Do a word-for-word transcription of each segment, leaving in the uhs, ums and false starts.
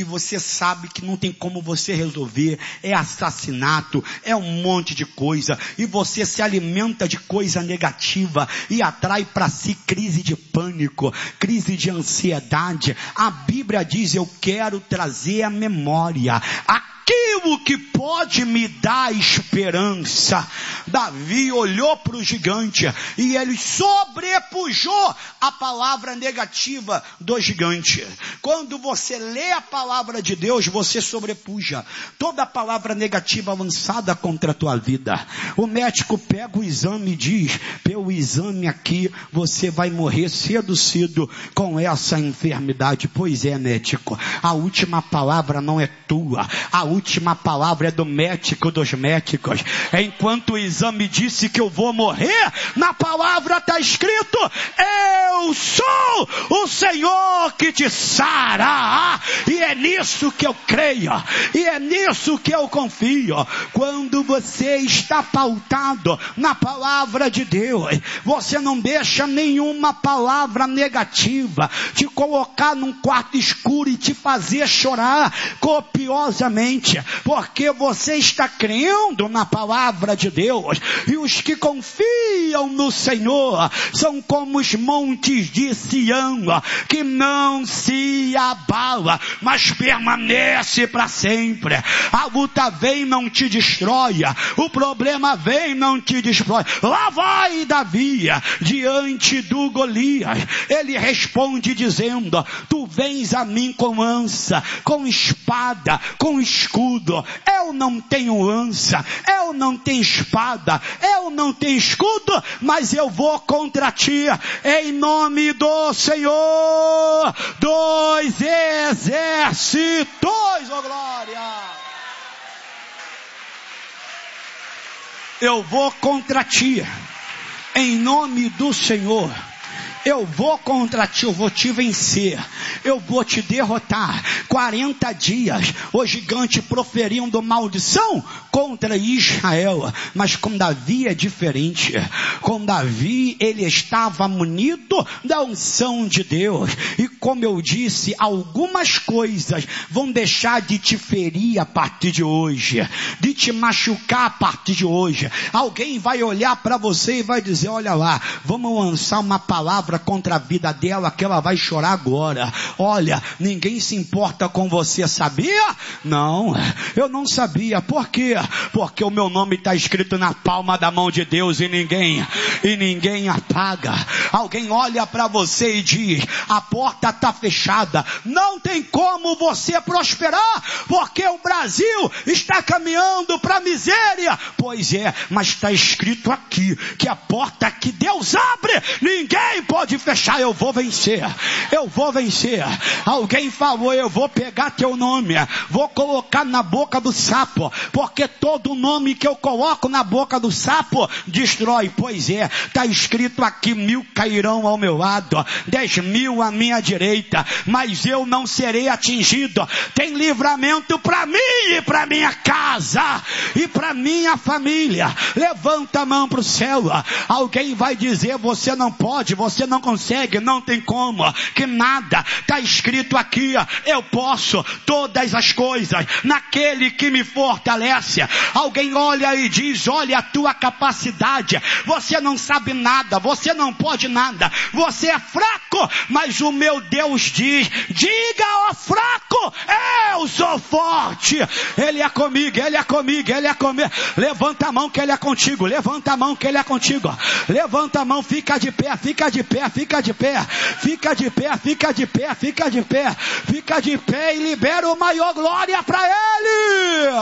que você sabe que não tem como você resolver, é assassinato, é um monte de coisa, e você se alimenta de coisa negativa e atrai para si crise de pânico, crise de ansiedade. A Bíblia diz: eu quero trazer à memória aquilo que pode me dar esperança. Davi olhou para o gigante e ele sobrepujou a palavra negativa do gigante. Quando você lê a palavra de Deus, você sobrepuja toda a palavra negativa lançada contra a tua vida. O médico pega o exame e diz: pelo exame aqui você vai morrer cedo cedo com essa enfermidade. Pois é, médico, a última palavra não é tua, a última palavra é do médico dos médicos. Enquanto o exame disse que eu vou morrer, na palavra está escrito: eu sou o Senhor que te sara. E é nisso que eu creio, e é nisso que eu confio. Quando você está pautado na palavra de Deus, você não deixa nenhuma palavra negativa te colocar num quarto escuro e te fazer chorar copiosamente, porque você está crendo na palavra de Deus. E os que confiam no Senhor são como os montes de Sião, que não se abala, mas permanece para sempre. A luta vem, não te destrói, o problema vem, não te destrói. Lá vai Davi diante do Golias. Ele responde dizendo: tu vens a mim com lança, com espada, com escudo. Eu não tenho lança, eu não tenho espada, eu não tenho escudo, mas eu vou contra ti em nome do Senhor dos exércitos. Oh glória! Eu vou contra ti em nome do Senhor. Eu vou contra ti, eu vou te vencer, eu vou te derrotar. quarenta dias, o gigante proferindo maldição contra Israel. Mas com Davi é diferente. Com Davi, ele estava munido da unção de Deus. E como eu disse, algumas coisas vão deixar de te ferir a partir de hoje, de te machucar a partir de hoje. Alguém vai olhar para você e vai dizer: olha lá, vamos lançar uma palavra contra a vida dela, que ela vai chorar agora. Olha, ninguém se importa com você, sabia? Não, eu não sabia. Por quê? Porque o meu nome está escrito na palma da mão de Deus e ninguém, e ninguém apaga. Alguém olha para você e diz: a porta está fechada, não tem como você prosperar, porque o Brasil está caminhando para a miséria. Pois é, mas está escrito aqui que a porta que Deus abre, ninguém pode fechar. Eu vou vencer, eu vou vencer. Alguém falou: eu vou pegar teu nome, vou colocar na boca do sapo, porque todo nome que eu coloco na boca do sapo destrói. Pois é, está escrito aqui: mil cairão ao meu lado, dez mil à minha direita, mas eu não serei atingido. Tem livramento para mim e para minha casa e para minha família. Levanta a mão para o céu. Alguém vai dizer: você não pode, você não consegue, não tem como, que nada. Está escrito aqui: eu posso todas as coisas naquele que me fortalece. Alguém olha e diz: olha a tua capacidade, você não sabe nada, você não pode nada, você é fraco. Mas o meu Deus diz: diga ao fraco, eu sou forte. Ele é comigo, ele é comigo, ele é comigo. Levanta a mão que ele é contigo, levanta a mão que ele é contigo, levanta a mão, fica de pé, fica de pé, fica de pé, fica de pé, fica de pé, fica de pé, fica de pé e libera o maior glória para ele.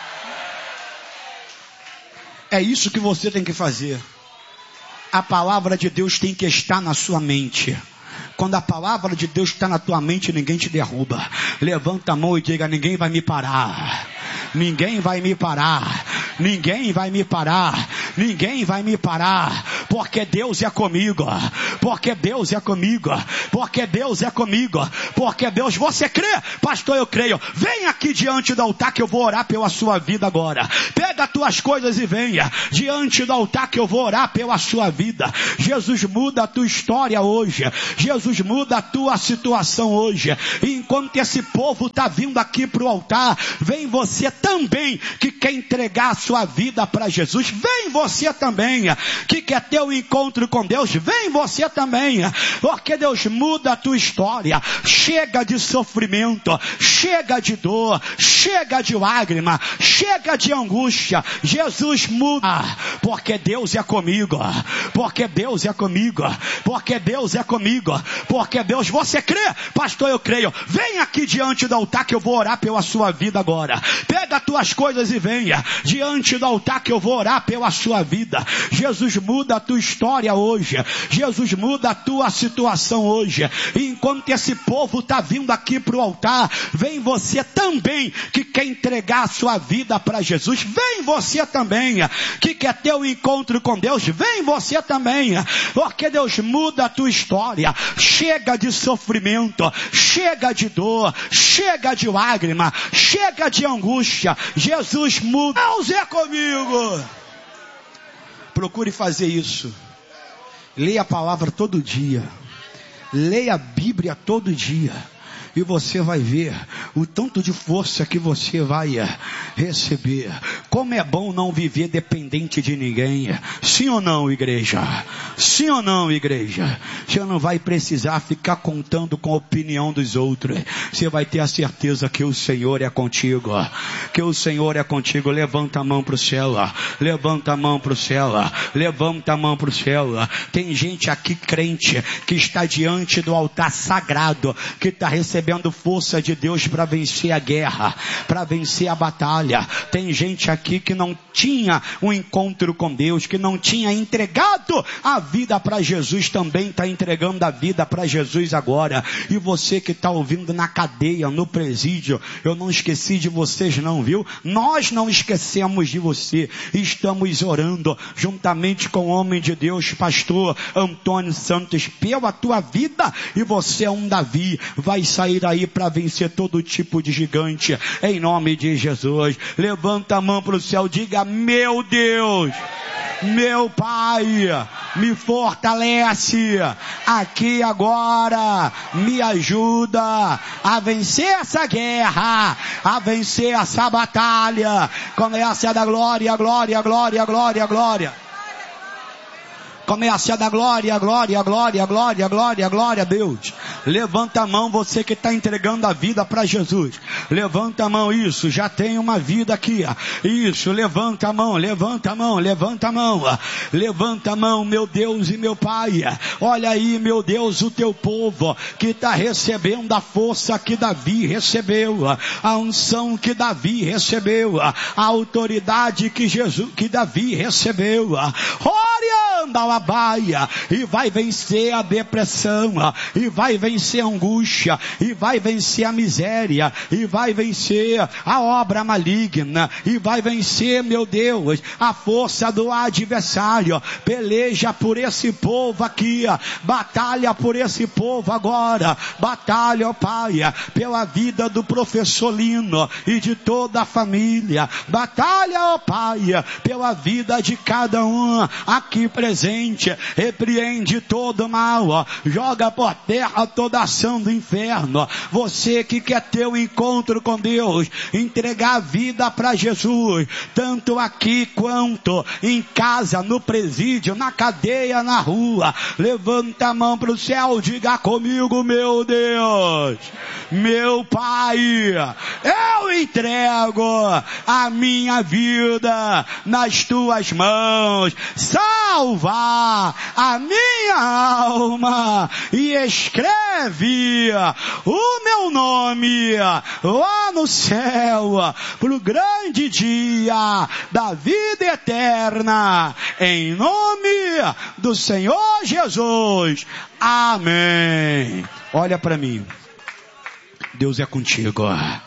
É isso que você tem que fazer. A palavra de Deus tem que estar na sua mente. Quando a palavra de Deus está na tua mente, ninguém te derruba. Levanta a mão e diga: ninguém vai me parar. Ninguém vai me parar. Ninguém vai me parar. Ninguém vai me parar. Porque Deus é comigo. porque Deus é comigo, porque Deus é comigo, porque Deus, você crê? Pastor, eu creio. Vem aqui diante do altar que eu vou orar pela sua vida agora. Pega as tuas coisas e venha diante do altar que eu vou orar pela sua vida. Jesus muda a tua história hoje. Jesus muda a tua situação hoje. E enquanto esse povo está vindo aqui para o altar, vem você também que quer entregar a sua vida para Jesus. Vem você também que quer ter um encontro com Deus. Vem você também, porque Deus muda a tua história. Chega de sofrimento, chega de dor, chega de lágrima, chega de angústia. Jesus muda, porque Deus é comigo, porque Deus é comigo, porque Deus é comigo, porque Deus, você crê? Pastor, eu creio. Vem aqui diante do altar que eu vou orar pela sua vida agora. Pega as tuas coisas e venha diante do altar que eu vou orar pela sua vida. Jesus muda a tua história hoje. Jesus muda a tua situação hoje. E enquanto esse povo está vindo aqui para o altar, vem você também que quer entregar a sua vida para Jesus. Vem você também que quer ter um encontro com Deus. Vem você também, porque Deus muda a tua história. Chega de sofrimento, chega de dor, chega de lágrima, chega de angústia. Jesus muda. Deus é comigo. Procure fazer isso. Leia a palavra todo dia. Leia a Bíblia todo dia. E você vai ver o tanto de força que você vai receber. Como é bom não viver dependente de ninguém. Sim ou não, igreja? Sim ou não, igreja? Você não vai precisar ficar contando com a opinião dos outros. Você vai ter a certeza que o Senhor é contigo. Que o Senhor é contigo. Levanta a mão para o céu. Levanta a mão para o céu. Levanta a mão para o céu. Tem gente aqui crente que está diante do altar sagrado, que está recebendo recebendo força de Deus para vencer a guerra, para vencer a batalha. Tem gente aqui que não tinha um encontro com Deus, que não tinha entregado a vida para Jesus, também está entregando a vida para Jesus agora. E você que está ouvindo na cadeia, no presídio, eu não esqueci de vocês não, viu? Nós não esquecemos de você. Estamos orando juntamente com o homem de Deus, pastor Antônio Santos, pela tua vida. E você é um Davi, vai sair aí para vencer todo tipo de gigante, em nome de Jesus. Levanta a mão para o céu, diga: meu Deus, meu Pai, me fortalece aqui agora, me ajuda a vencer essa guerra, a vencer essa batalha. Comece a dar glória, glória, glória, glória, glória. Comece a dar glória, glória, glória, glória, glória, glória a Deus. Levanta a mão, você que está entregando a vida para Jesus. Levanta a mão, isso, já tem uma vida aqui. Isso, levanta a mão, levanta a mão, levanta a mão. Levanta a mão, meu Deus e meu Pai. Olha aí, meu Deus, o teu povo que está recebendo a força que Davi recebeu, a unção que Davi recebeu, a autoridade que Jesus, que Davi recebeu. Ora, baia, e vai vencer a depressão, e vai vencer a angústia, e vai vencer a miséria, e vai vencer a obra maligna, e vai vencer, meu Deus, a força do adversário. Peleja por esse povo aqui, batalha por esse povo agora, batalha, ó Pai, pela vida do professor Lino e de toda a família, batalha, ó Pai, pela vida de cada um aqui presente. Repreende todo mal, ó. Joga por terra toda ação do inferno. Você que quer ter um encontro com Deus, entregar a vida para Jesus, tanto aqui quanto em casa, no presídio, na cadeia, na rua, levanta a mão para o céu, diga comigo: meu Deus, meu Pai, eu entrego a minha vida nas tuas mãos. Salva a minha alma e escreve o meu nome lá no céu pro grande dia da vida eterna, em nome do Senhor Jesus. Amém. Olha para mim, Deus é contigo.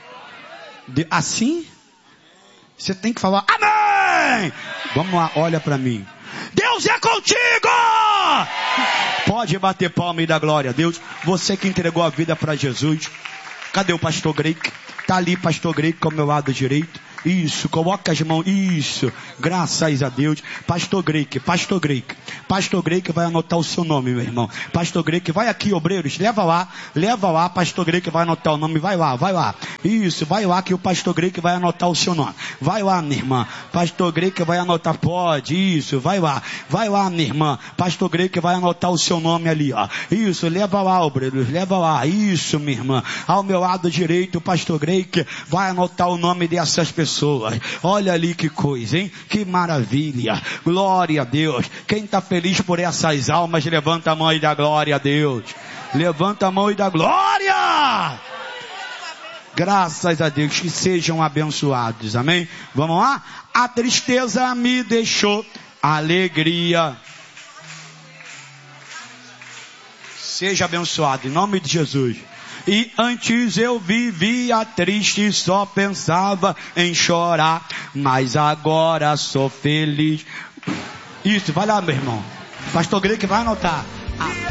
Assim você tem que falar amém. Vamos lá, olha para mim. Deus é contigo! Pode bater palma e dar glória a Deus. Você que entregou a vida para Jesus. Cadê o pastor Greik? Tá ali, pastor Greik, com o meu lado direito. Isso, coloca as mãos, isso, graças a Deus. Pastor Greik, pastor Greik, pastor Greik vai anotar o seu nome, meu irmão. Pastor Greik, vai aqui, obreiros, leva lá, leva lá, pastor Greik vai anotar o nome, vai lá, vai lá. Isso, vai lá que o pastor Greik vai anotar o seu nome. Vai lá, minha irmã, pastor Greik vai anotar, pode, isso, vai lá, vai lá, minha irmã, pastor Greik vai anotar o seu nome ali, ó. Isso, leva lá, obreiros, leva lá, isso, minha irmã. Ao meu lado direito, o pastor Greik vai anotar o nome dessas pessoas. Olha ali que coisa, hein? Que maravilha. Glória a Deus. Quem está feliz por essas almas, levanta a mão e dá glória a Deus. Levanta a mão e dá glória. Graças a Deus, que sejam abençoados. Amém? Vamos lá? A tristeza me deixou alegria. Seja abençoado em nome de Jesus. E antes eu vivia triste, só pensava em chorar, mas agora sou feliz. Isso, vai lá, meu irmão. Pastor Greik vai anotar.